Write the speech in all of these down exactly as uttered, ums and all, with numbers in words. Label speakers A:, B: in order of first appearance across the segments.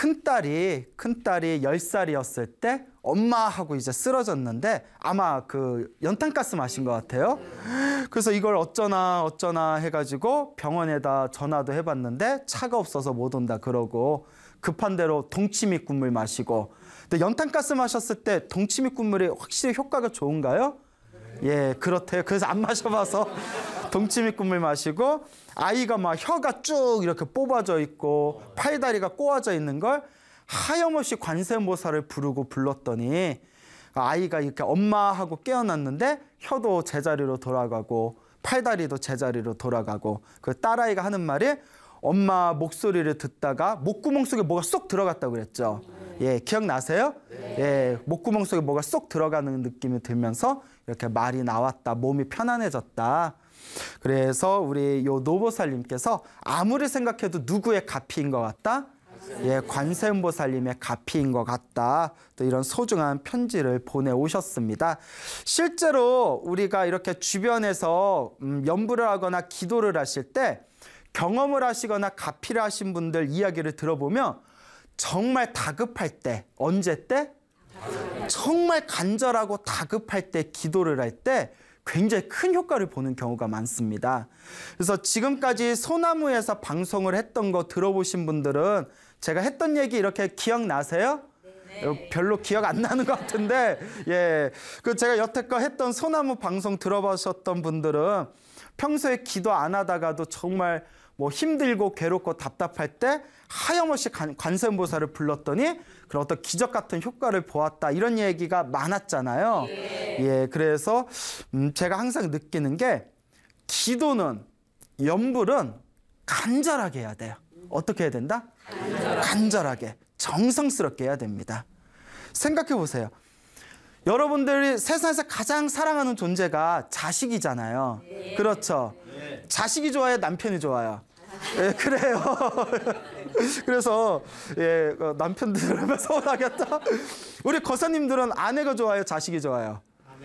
A: 큰딸이 큰딸이 열 살이었을 때 엄마하고 이제 쓰러졌는데 아마 그 연탄가스 마신 것 같아요. 그래서 이걸 어쩌나 어쩌나 해가지고 병원에다 전화도 해봤는데 차가 없어서 못 온다 그러고 급한 대로 동치미국물 마시고. 근데 연탄가스 마셨을 때 동치미국물이 확실히 효과가 좋은가요? 예, 그렇대요. 그래서 안 마셔봐서 동치미국물 마시고 아이가 막 혀가 쭉 이렇게 뽑아져 있고 팔다리가 꼬아져 있는 걸 하염없이 관세음보살을 부르고 불렀더니 아이가 이렇게 엄마하고 깨어났는데 혀도 제자리로 돌아가고 팔다리도 제자리로 돌아가고 그 딸아이가 하는 말이 엄마 목소리를 듣다가 목구멍 속에 뭐가 쏙 들어갔다고 그랬죠. 예, 기억나세요? 예, 목구멍 속에 뭐가 쏙 들어가는 느낌이 들면서 이렇게 말이 나왔다. 몸이 편안해졌다. 그래서 우리 요 노보살님께서 아무리 생각해도 누구의 가피인 것 같다? 예, 관세음보살님의 가피인 것 같다. 또 이런 소중한 편지를 보내오셨습니다. 실제로 우리가 이렇게 주변에서 음, 연부를 하거나 기도를 하실 때 경험을 하시거나 가피를 하신 분들 이야기를 들어보면 정말 다급할 때, 언제 때? 정말 간절하고 다급할 때 기도를 할 때 굉장히 큰 효과를 보는 경우가 많습니다. 그래서 지금까지 소나무에서 방송을 했던 거 들어보신 분들은 제가 했던 얘기 이렇게 기억나세요? 네. 별로 기억 안 나는 것 같은데, 예, 그 제가 여태껏 했던 소나무 방송 들어보셨던 분들은 평소에 기도 안 하다가도 정말 뭐 힘들고 괴롭고 답답할 때 하염없이 관세음보살을 불렀더니 그런 어떤 기적 같은 효과를 보았다, 이런 얘기가 많았잖아요. 예, 예 그래서 음, 제가 항상 느끼는 게 기도는, 연불은 간절하게 해야 돼요. 어떻게 해야 된다? 간절하게, 간절하게 정성스럽게 해야 됩니다. 생각해 보세요. 여러분들이 세상에서 가장 사랑하는 존재가 자식이잖아요. 네. 그렇죠? 네. 자식이 좋아요? 남편이 좋아요? 예, 그래요. 그래서 예, 남편들은 서운하겠다. 우리 거사님들은 아내가 좋아요? 자식이 좋아요?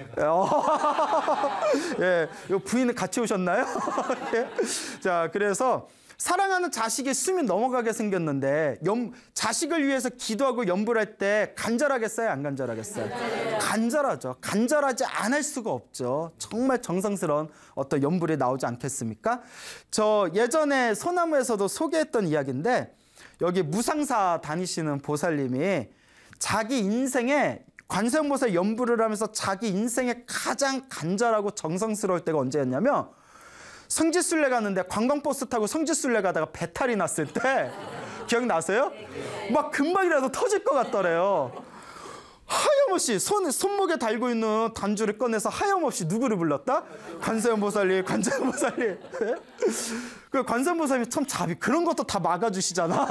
A: 아내가. 예, 부인은 같이 오셨나요? 예. 자, 그래서 사랑하는 자식이 숨이 넘어가게 생겼는데 염, 자식을 위해서 기도하고 연불할 때 간절하겠어요? 안 간절하겠어요? 간절해요. 간절하죠. 간절하지 않을 수가 없죠. 정말 정성스러운 어떤 연불이 나오지 않겠습니까? 저 예전에 소나무에서도 소개했던 이야기인데 여기 무상사 다니시는 보살님이 자기 인생에 관세음보살 연불을 하면서 자기 인생에 가장 간절하고 정성스러울 때가 언제였냐면 성지순례 갔는데 관광버스 타고 성지순례 가다가 배탈이 났을 때 기억나세요? 막 금방이라도 터질 것 같더래요. 하염없이 손, 손목에 달고 있는 단주를 꺼내서 하염없이 누구를 불렀다? 관세음보살님, 관세음보살님. 그 관세음보살님이 참 자비, 그런 것도 다 막아주시잖아.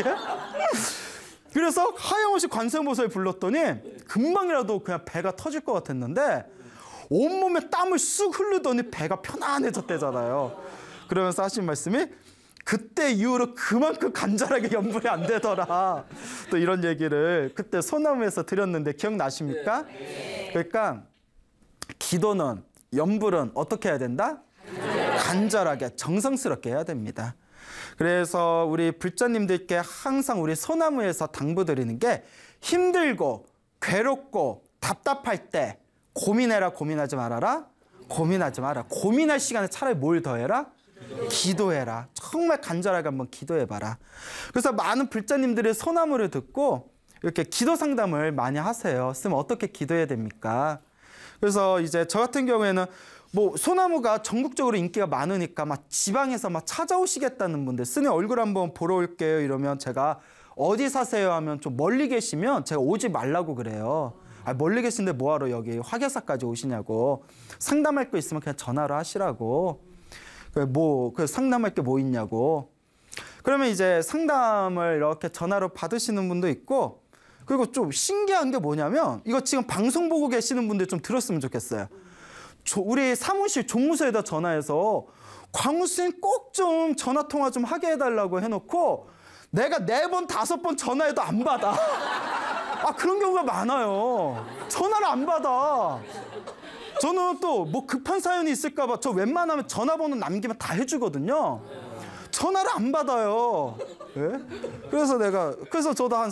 A: 그래서 하염없이 관세음보살 불렀더니 금방이라도 그냥 배가 터질 것 같았는데 온몸에 땀을 쑥 흐르더니 배가 편안해졌대잖아요. 그러면서 하신 말씀이 그때 이후로 그만큼 간절하게 연불이 안 되더라. 또 이런 얘기를 그때 소나무에서 드렸는데 기억나십니까? 그러니까 기도는, 연불은 어떻게 해야 된다? 간절하게, 정성스럽게 해야 됩니다. 그래서 우리 불자님들께 항상 우리 소나무에서 당부드리는 게 힘들고 괴롭고 답답할 때 고민해라, 고민하지 말아라? 고민하지 마라. 고민할 시간에 차라리 뭘 더해라? 기도해라. 정말 간절하게 한번 기도해봐라. 그래서 많은 불자님들이 소나무를 듣고 이렇게 기도 상담을 많이 하세요. 쓰면 어떻게 기도해야 됩니까? 그래서 이제 저 같은 경우에는 뭐 소나무가 전국적으로 인기가 많으니까 막 지방에서 막 찾아오시겠다는 분들, 스님 얼굴 한번 보러 올게요 이러면 제가 어디 사세요 하면 좀 멀리 계시면 제가 오지 말라고 그래요. 아, 멀리 계신데 뭐하러 여기 화계사까지 오시냐고. 상담할 거 있으면 그냥 전화로 하시라고. 그 뭐, 그 상담할 게 뭐 있냐고. 그러면 이제 상담을 이렇게 전화로 받으시는 분도 있고, 그리고 좀 신기한 게 뭐냐면 이거 지금 방송 보고 계시는 분들 좀 들었으면 좋겠어요. 조, 우리 사무실 종무소에다 전화해서 광우스님 꼭 좀 전화 통화 좀 하게 해달라고 해놓고 내가 네 번 다섯 번 전화해도 안 받아. 아, 그런 경우가 많아요. 전화를 안 받아. 저는 또 뭐 급한 사연이 있을까 봐 저 웬만하면 전화번호 남기면 다 해주거든요. 전화를 안 받아요. 예? 그래서 내가 그래서 저도 한